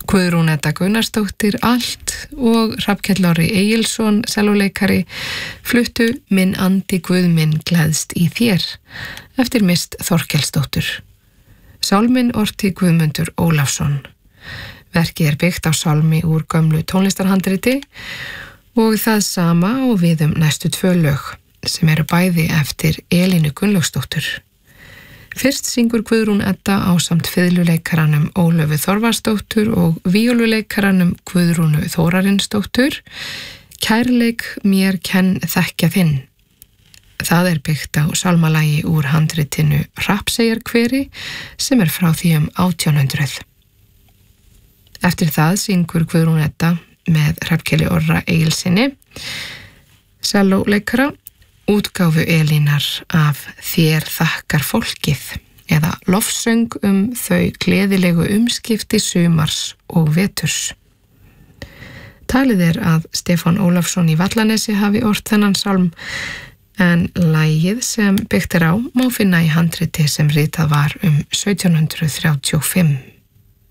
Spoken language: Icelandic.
Guðrún Edda Gunnarsdóttir alt og Hrafnkell Orri Egilsson, sellóleikari, fluttu Minn andi Guð minn gleðst í þér eftir Mist Þorkelsdóttur. Sálminn orti Guðmundur Ólafsson. Verkið byggt á sálmi úr gömlu tónlistarhandriti og það sama og við næstu 2 lög sem eru bæði eftir Elínu Gunnlaugsdóttur. Fyrst syngur Guðrún Edda ásamt fiðluleikaranum Ólöfu Þorvarsdóttur og víóluleikaranum Guðrúnu Þórarinsdóttur Kærleik mér kenn þekkja þinn. Það byggt á sálmalagi úr handritinu Hrafnseyjarkveri sem frá því 1800. Eftir það syngur Guðrún Edda með Hrafnkelli Orra Egilssyni, sellóleikara, útgáfu Elínar af Þér þakkar fólkið eða lofsöng þau gleðilegu umskipti sumars og veturs. Talið að Stefán Ólafsson í Vallanesi hafi ort þennan sálm en lagið sem byggt á má finna í handriti sem ritað var 1735.